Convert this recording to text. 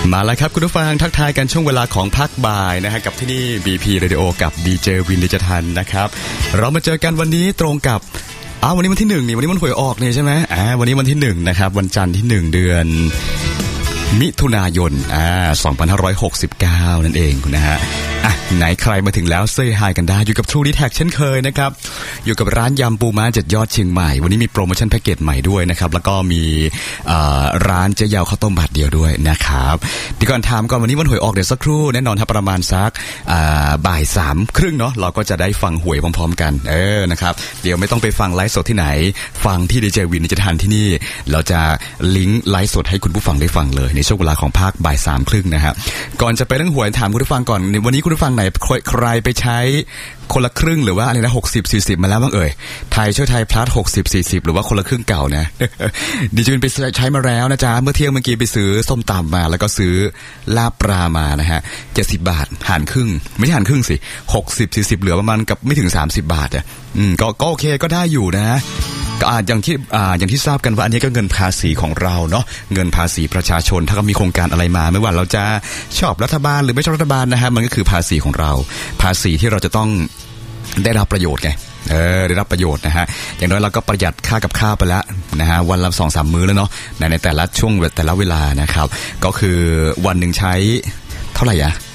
มาแล้วครับคุณผู้ฟังทักทายกันช่วงเวลาของพักบ่ายนะฮะกับที่นี่ BP Radio กับดีเจวินดิจทันนะครับเรามาเจอกันวันนี้ตรงกับวันนี้วันที่1นี่วันนี้มันหวยออกนี่ใช่ไหมวันนี้วันที่1นะครับวันจันทร์ที่1เดือนมิถุนายน2569นั่นเองนะฮะไหนใครมาถึงแล้วเซย์ไฮกันได้อยู่กับ True Detect เช่นเคยนะครับอยู่กับร้านยำปูม้า7ยอดเชียงใหม่วันนี้มีโปรโมชั่นแพ็กเกจใหม่ด้วยนะครับแล้วก็มีร้านเจ๊ยาวข้าวต้มบาทเดียวด้วยนะครับดีก่อนถามก่อนวันนี้วันหวยออกเดี๋ยวสักครู่แน่นอนครับประมาณสักบ่าย3:30เนาะเราก็จะได้ฟังหวยพร้อมๆกันนะครับเดี๋ยวไม่ต้องไปฟังไลฟ์สดที่ไหนฟังที่ดีเจวินจะทันที่นี่เราจะลิงก์ไลฟ์สดให้คุณผู้ฟังได้ฟังเลยในช่วงเวลาของภาคบ่าย3:30นะฮะก่อนจะไปเรื่องหวยถามคุณผู้ฟังก่อนวันนี้คุณผู้ฟังไหนใครไปใช้คนละครึ่งหรือว่าอะไรนะ60-40มาแล้วบ้างไทยช่วยไทยพลัส60-40หรือว่าคนละครึ่งเก่านะดิจิทัลไปใช้มาแล้วนะจ๊ะเมื่อเที่ยงเมื่อกี้ไปซื้อส้มตำมาแล้วก็ซื้อลาบปลามานะฮะ70 บาทหารครึ่งไม่ใช่หารครึ่งสิ60-40เหลือประมาณกับไม่ถึง30 บาทก็โอเคก็ได้อยู่นะก็อย่างที่ทราบกันว่าอันนี้ก็เงินภาษีของเราเนาะเงินภาษีประชาชนถ้าก็มีโครงการอะไรมาไม่ว่าเราจะชอบรัฐบาลหรือไม่ชอบรัฐบาลนะฮะมันก็คือภาษีของเราภาษีที่เราจะต้องได้รับประโยชน์ไงได้รับประโยชน์นะฮะอย่างน้อยเราก็ประหยัดค่ากับข้าวไปแล้วนะฮะวันละ 2-3 มื้อแล้วเนาะในแต่ละช่วงแต่ละเวลานะครับก็คือวันนึงใช้เท่าไหร่